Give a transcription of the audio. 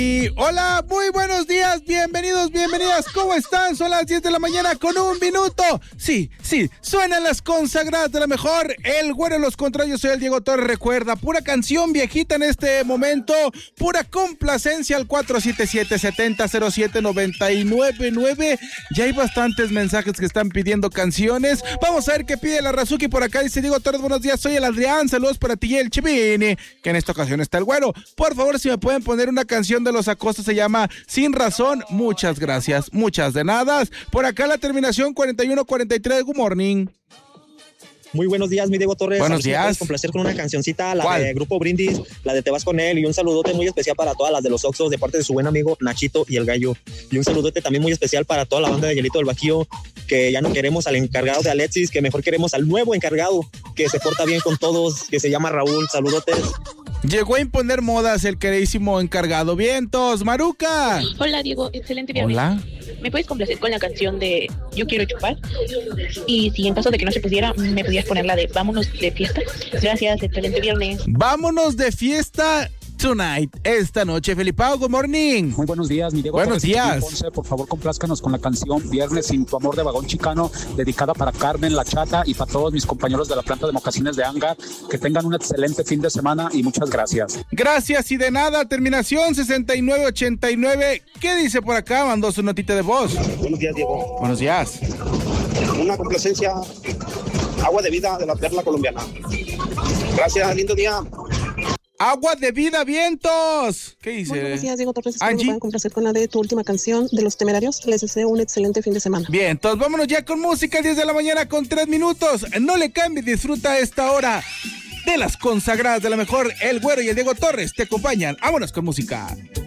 Y hola, muy buenos días, bienvenidos, bienvenidas, ¿cómo están? Son las 10 de la mañana con 1 minuto. Sí, suenan las consagradas de la mejor. El güero de los contrarios, soy el Diego Torres. Recuerda, pura canción viejita en este momento, pura complacencia al 477-7007-999. Ya hay bastantes mensajes que están pidiendo canciones. Vamos a ver qué pide la Razuki por acá. Dice Diego Torres, buenos días, soy el Adrián, saludos para ti y el Chivini, que en esta ocasión está el güero. Por favor, si me pueden poner una canción de Los Acosta, se llama Sin Razón. Muchas gracias, muchas de nada. Por acá la terminación 4143, good morning. Muy buenos días, mi Diego Torres. Buenos días. Complacer con una cancioncita, la ¿Cuál? de Grupo Brindis, la de Te Vas Con Él, y un saludote muy especial para todas las de los Oxxos de parte de su buen amigo Nachito y el Gallo. Y un saludote también muy especial para toda la banda de Hielito del Bajío, que ya no queremos al encargado de Alexis, que mejor queremos al nuevo encargado, que se porta bien con todos, que se llama Raúl. Saludotes. Llegó a imponer modas el queridísimo encargado. Vientos, Maruca. Hola, Diego, excelente viernes. Hola. ¿Me puedes complacer con la canción de Yo Quiero Chupar? Y si en caso de que no se pudiera, me podías poner la de Vámonos de Fiesta. Gracias, excelente viernes. Vámonos de fiesta tonight, esta noche. Felipao, good morning. Muy buenos días, mi Diego. Buenos días. Ponce, por favor, complázcanos con la canción Viernes sin tu amor de Vagón Chicano, dedicada para Carmen, la Chata, y para todos mis compañeros de la planta de mocasines de Anga. Que tengan un excelente fin de semana y muchas gracias. Gracias y de nada. Terminación 6989. ¿Qué dice por acá? Mandó su notita de voz. Buenos días, Diego. Buenos días. Una complacencia, Agua de Vida de la Perla Colombiana. Gracias, lindo día. Agua de vida, vientos. ¿Qué dice? Muy buenos días, Diego Torres. Espero Angie. me puedan complacer con la de tu última canción de Los Temerarios. Les deseo un excelente fin de semana. Bien, entonces vámonos ya con música. 10 de la mañana con 3 minutos. No le cambie, disfruta esta hora de las consagradas de la mejor. El güero y el Diego Torres te acompañan. Vámonos con música.